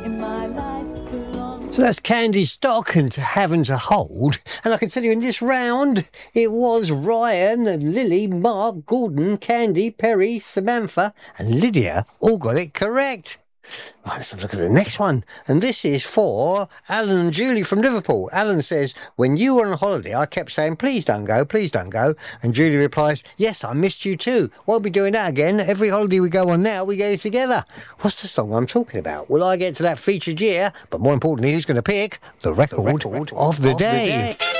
in my life belongs. So that's Candy Stock and Having to Hold. And I can tell you in this round, it was Ryan, Lily, Mark, Gordon, Candy, Perry, Samantha and Lydia all got it correct. Right, let's have a look at the next one. And this is for Alan and Julie from Liverpool. Alan says, when you were on holiday, I kept saying, please don't go, please don't go. And Julie replies, yes, I missed you too. Won't be doing that again. Every holiday we go on now, we go together. What's the song I'm talking about? Will I get to that featured year? But more importantly, who's going to pick the record of the day?